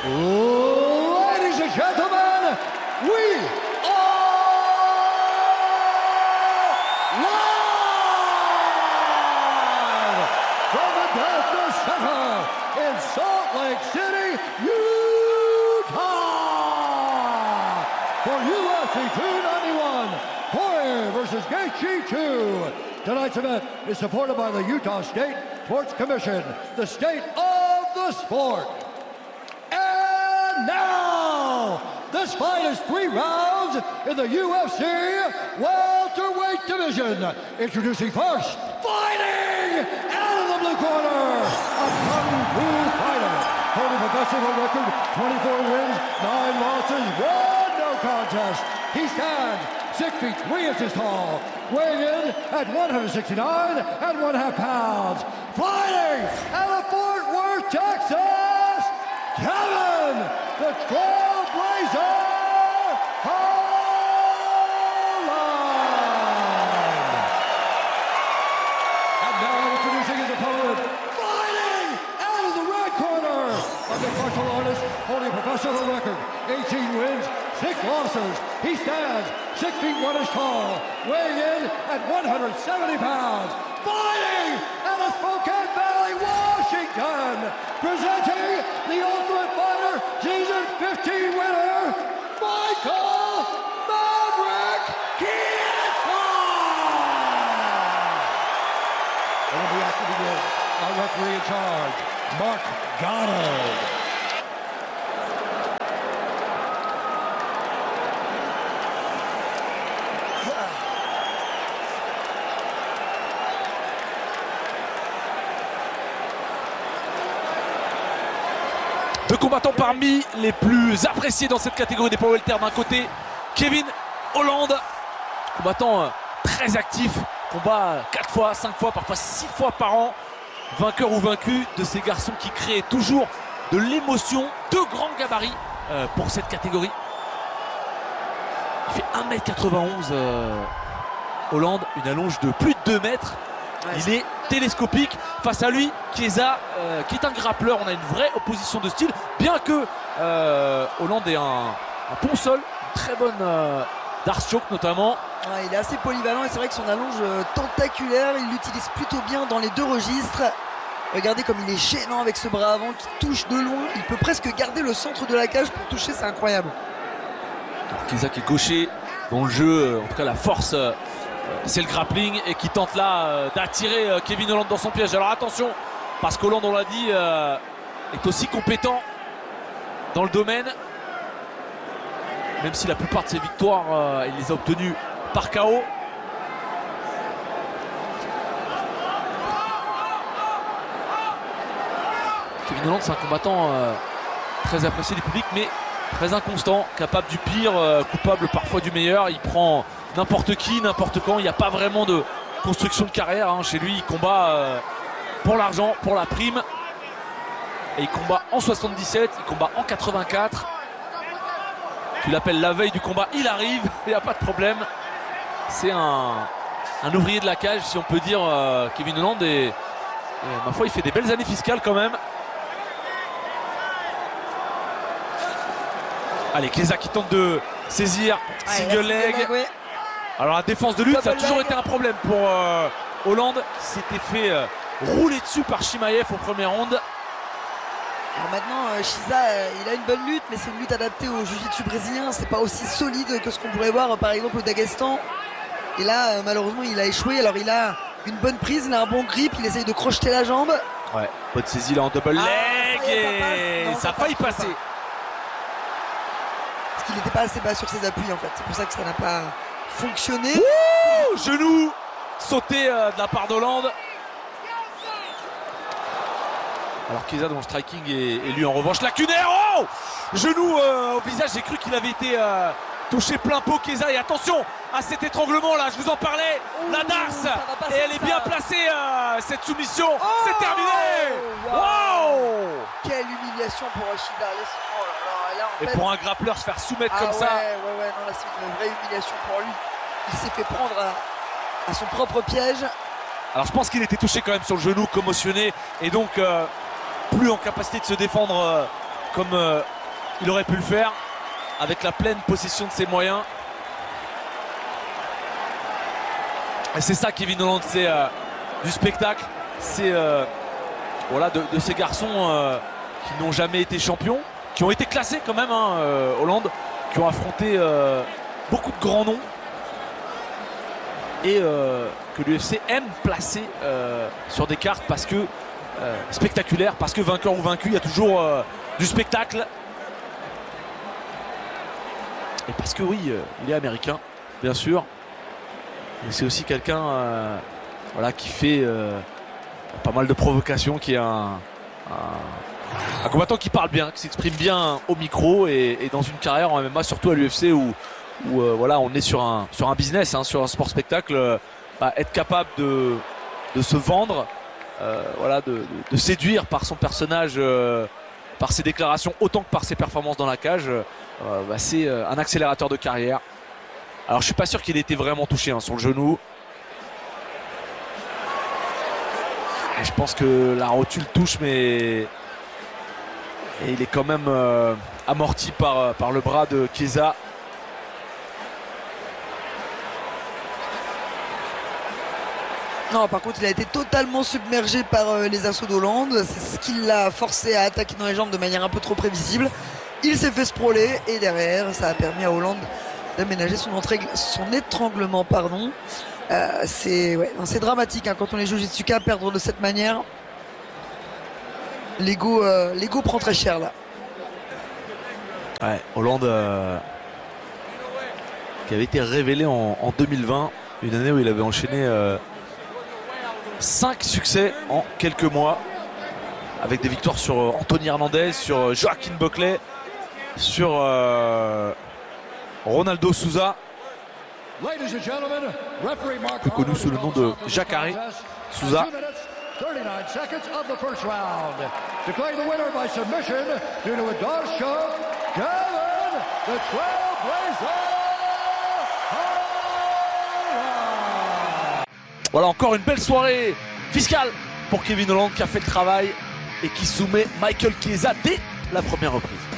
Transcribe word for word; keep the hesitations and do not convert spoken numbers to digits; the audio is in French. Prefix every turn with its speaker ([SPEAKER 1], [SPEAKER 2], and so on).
[SPEAKER 1] Ladies and gentlemen, we are live from the Delta Center in Salt Lake City, Utah, for U F C two ninety-one, Poirier versus Gaethje two. Tonight's event is supported by the Utah State Sports Commission, the state of the sport. And now, this fight is three rounds in the U F C welterweight division. Introducing first, fighting out of the blue corner, a Kung Fu fighter, holding a professional record, twenty-four wins, nine losses, one no contest. He stands six feet three inches tall, weighing in at one hundred sixty-nine and one half pounds. Fighting out of Fort Worth, Texas, Kevin, the Trailblazer Holland. And now introducing his opponent, fighting out of the red corner, a mixed martial artist holding a professional record, eighteen wins, six losses. He stands six feet one inch tall, weighing in at one hundred seventy pounds. Fighting out of Spokane Valley, Washington, presenting the Ultimate Fighter Season fifteen winner, Michael Maverick Chiesa. And the action begins. Our referee in charge, Mark Goddard.
[SPEAKER 2] Deux combattants parmi les plus appréciés dans cette catégorie des poids welter. D'un côté, Kevin Holland, combattant très actif, combat quatre fois, cinq fois, parfois six fois par an. Vainqueur ou vaincu de ces garçons qui créent toujours de l'émotion. Deux grands gabarits euh, pour cette catégorie. Il fait un mètre quatre-vingt-onze, euh, Holland, une allonge de plus de deux mètres. Ouais, il est télescopique. Face à lui, Chiesa, euh, qui est un grappleur. On a une vraie opposition de style, bien que euh, Holland ait un, un bon sol, une très bonne euh, Darce choke notamment.
[SPEAKER 3] Ouais, il est assez polyvalent et c'est vrai que son allonge euh, tentaculaire, il l'utilise plutôt bien dans les deux registres. Regardez comme il est gênant avec ce bras avant qui touche de loin. Il peut presque garder le centre de la cage pour toucher, c'est incroyable.
[SPEAKER 2] Chiesa qui est gaucher dans le jeu, en tout cas la force. Euh, c'est le grappling et qui tente là euh, d'attirer euh, Kevin Holland dans son piège. Alors attention, parce qu'Holland, on l'a dit, euh, est aussi compétent dans le domaine, même si la plupart de ses victoires euh, il les a obtenues par K O. Kevin Holland, c'est un combattant euh, très apprécié du public, mais très inconstant, capable du pire, euh, coupable parfois du meilleur. Il prend n'importe qui, n'importe quand. Il n'y a pas vraiment de construction de carrière hein. Chez lui, il combat euh, pour l'argent, pour la prime. Et il combat en soixante-dix-sept, il combat en quatre-vingt-quatre. Tu l'appelles la veille du combat, il arrive, il n'y a pas de problème. C'est un, un ouvrier de la cage, si on peut dire, euh, Kevin Holland. Et, et ma foi, il fait des belles années fiscales quand même. Allez, Chiesa qui tente de saisir, single leg. leg ouais. Alors la défense de lutte, ça a toujours leg. été un problème pour euh, Holland, qui s'était fait euh, rouler dessus par Chimaev au premier round.
[SPEAKER 3] Alors maintenant, euh, Chiesa, euh, il a une bonne lutte, mais c'est une lutte adaptée au jiu-jitsu brésilien. C'est pas aussi solide que ce qu'on pourrait voir, euh, par exemple, au Daghestan. Et là, euh, malheureusement, il a échoué. Alors il a une bonne prise, il a un bon grip, il essaye de crocheter la jambe.
[SPEAKER 2] Ouais, bonne saisie là en double ah, leg ça et non, ça a failli passer. Pas.
[SPEAKER 3] Parce qu'il n'était pas assez bas sur ses appuis en fait. C'est pour ça que ça n'a pas fonctionné.
[SPEAKER 2] Ouh, genou sauté euh, de la part d'Holland. Alors Chiesa dans le striking et, et lui en revanche lacunaire. Oh, genou euh, au visage, j'ai cru qu'il avait été euh, touché plein pot Chiesa. Et attention à cet étranglement là, je vous en parlais. Ouh, la Darce et elle est ça. bien placée euh, cette soumission. Oh, c'est terminé. Wow. Wow.
[SPEAKER 3] Quelle humiliation pour Chiesa. Oh là là, là,
[SPEAKER 2] et fait... pour un grappleur se faire soumettre
[SPEAKER 3] ah,
[SPEAKER 2] comme
[SPEAKER 3] ouais,
[SPEAKER 2] ça.
[SPEAKER 3] Ouais ouais non là c'est une vraie humiliation pour lui. Il s'est fait prendre à, à son propre piège.
[SPEAKER 2] Alors je pense qu'il était touché quand même sur le genou, commotionné et donc euh, plus en capacité de se défendre euh, comme euh, il aurait pu le faire avec la pleine possession de ses moyens. Et c'est ça Kevin Holland, c'est euh, du spectacle. C'est euh, voilà, de, de ces garçons euh, qui n'ont jamais été champions, qui ont été classés quand même, hein, euh, Hollande, qui ont affronté euh, beaucoup de grands noms et euh, que l'U F C aime placer euh, sur des cartes parce que euh, spectaculaire, parce que vainqueur ou vaincu, il y a toujours euh, du spectacle. Et parce que oui, euh, il est américain, bien sûr. Et c'est aussi quelqu'un euh, voilà, qui fait euh, pas mal de provocations, qui est un, un, un combattant qui parle bien, qui s'exprime bien au micro et, et dans une carrière en M M A, surtout à l'U F C où, où euh, voilà, on est sur un, sur un business, hein, sur un sport spectacle, euh, bah, être capable de, de se vendre, euh, voilà, de, de, de séduire par son personnage, euh, par ses déclarations autant que par ses performances dans la cage, euh, bah, c'est euh, un accélérateur de carrière. Alors je suis pas sûr qu'il ait été vraiment touché, hein, sur le genou. Et je pense que la rotule touche, mais et il est quand même euh, amorti par, par le bras de Chiesa.
[SPEAKER 3] Non, par contre, il a été totalement submergé par euh, les assauts d'Hollande. C'est ce qui l'a forcé à attaquer dans les jambes de manière un peu trop prévisible. Il s'est fait sprawler et derrière, ça a permis à Hollande d'aménager son, son étranglement. Pardon. Euh, c'est ouais, dramatique, hein, quand on est Jiu-Jitsuka, perdre de cette manière. L'ego euh, l'ego prend très cher là.
[SPEAKER 2] Ouais, Hollande euh, qui avait été révélé en, en deux mille vingt, une année où il avait enchaîné euh, cinq succès en quelques mois, avec des victoires sur euh, Anthony Hernandez, sur euh, Joaquin Buckley, sur euh, Ronaldo Souza, plus connu sous le nom de Jacare Souza.
[SPEAKER 1] thirty-nine seconds of the first round. Declaring the winner by submission due to a dog show, Kevin the Trailblazer Holland.
[SPEAKER 2] Voilà encore une belle soirée fiscale pour Kevin Holland qui a fait le travail et qui soumet Michael Chiesa dès la première reprise.